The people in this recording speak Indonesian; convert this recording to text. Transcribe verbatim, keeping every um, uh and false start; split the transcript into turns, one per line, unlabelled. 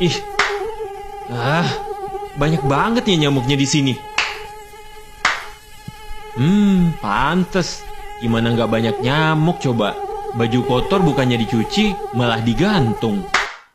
Ih, ah, banyak banget ya nyamuknya di sini. Hmm, pantes. Gimana nggak banyak nyamuk coba? Baju kotor bukannya dicuci, malah digantung.